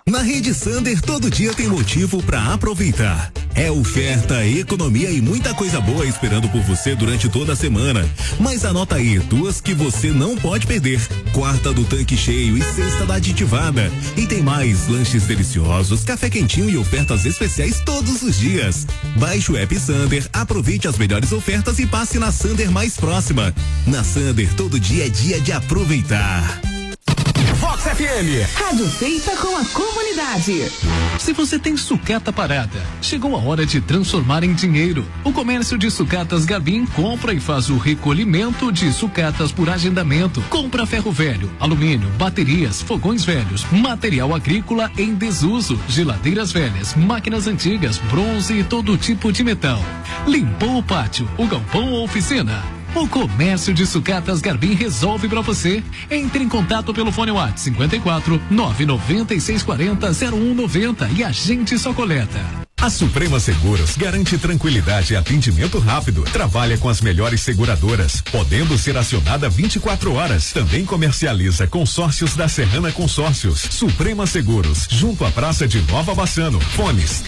Na Rede Sander, todo dia tem motivo para aproveitar. É oferta, economia e muita coisa boa esperando por você durante toda a semana. Mas anota aí, duas que você não pode perder. Quarta do tanque cheio e sexta da aditivada. E tem mais, lanches deliciosos, café quentinho e ofertas especiais todos os dias. Baixe o app Sander, aproveite as melhores ofertas e passe na Sander mais próxima. Na Sander, todo dia é dia de aproveitar. Vox FM. Rádio feita com a comunidade. Se você tem sucata parada, chegou a hora de transformar em dinheiro. O comércio de sucatas Garbim compra e faz o recolhimento de sucatas por agendamento. Compra ferro velho, alumínio, baterias, fogões velhos, material agrícola em desuso, geladeiras velhas, máquinas antigas, bronze e todo tipo de metal. Limpou o pátio, o galpão ou oficina? O comércio de sucatas Garbim resolve pra você. Entre em contato pelo fone WhatsApp 54 996 40 0190 e a gente só coleta. A Suprema Seguros garante tranquilidade e atendimento rápido. Trabalha com as melhores seguradoras, podendo ser acionada 24 horas. Também comercializa consórcios da Serrana Consórcios. Suprema Seguros, junto à Praça de Nova Bassano. Fones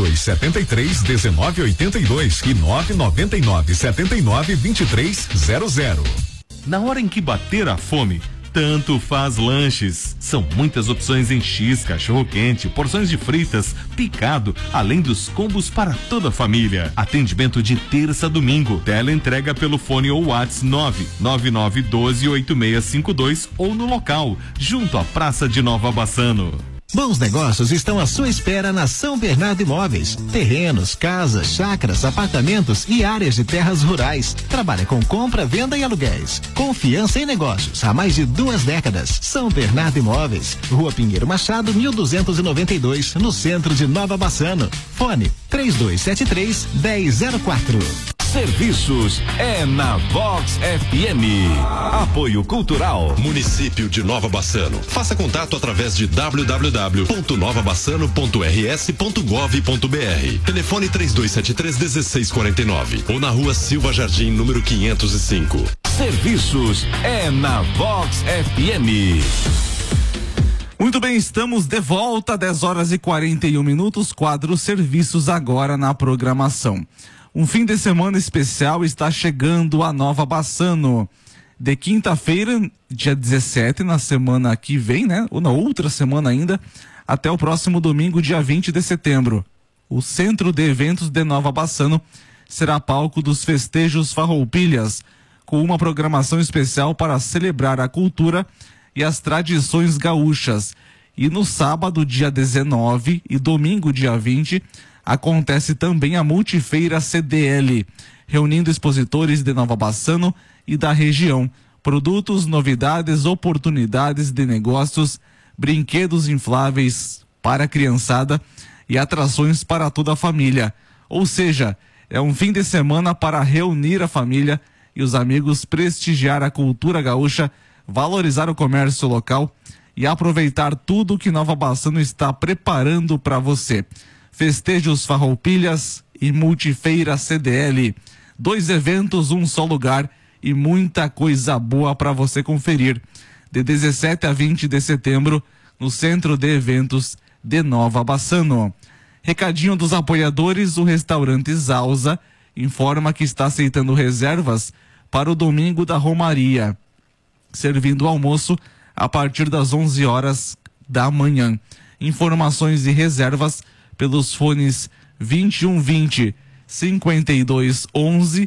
3273-1982 e 999-79-2300. Na hora em que bater a fome, tanto faz lanches. São muitas opções em X, cachorro-quente, porções de fritas, picado, além dos combos para toda a família. Atendimento de terça a domingo. Tela entrega pelo fone ou WhatsApp 999128652 ou no local, junto à Praça de Nova Bassano. Bons negócios estão à sua espera na São Bernardo Imóveis. Terrenos, casas, chácaras, apartamentos e áreas de terras rurais. Trabalha com compra, venda e aluguéis. Confiança em negócios há mais de 2 décadas. São Bernardo Imóveis, Rua Pinheiro Machado, 1292, no centro de Nova Bassano. Fone 3273-1004. Serviços é na Vox FM. Apoio Cultural. Município de Nova Bassano. Faça contato através de www.novabassano.rs.gov.br. Telefone 3273-1649 ou na Rua Silva Jardim, número 505. Serviços é na Vox FM. Muito bem, estamos de volta, 10h41, quadro Serviços agora na programação. Um fim de semana especial está chegando a Nova Bassano. De quinta-feira, dia 17, na semana que vem, né? Ou na outra semana ainda, até o próximo domingo, dia 20 de setembro. O Centro de Eventos de Nova Bassano será palco dos festejos Farroupilhas, com uma programação especial para celebrar a cultura e as tradições gaúchas. E no sábado, dia 19 e domingo, dia 20, acontece também a Multifeira CDL, reunindo expositores de Nova Bassano e da região. Produtos, novidades, oportunidades de negócios, brinquedos infláveis para a criançada e atrações para toda a família. Ou seja, é um fim de semana para reunir a família e os amigos, prestigiar a cultura gaúcha, valorizar o comércio local e aproveitar tudo que Nova Bassano está preparando para você. Festejos Farroupilhas e Multifeira CDL. 2 eventos, um só lugar e muita coisa boa para você conferir. De 17 a 20 de setembro, no Centro de Eventos de Nova Bassano. Recadinho dos apoiadores: o restaurante Zausa informa que está aceitando reservas para o domingo da Romaria, servindo o almoço a partir das 11 horas da manhã. Informações e reservas pelos fones 2120 5211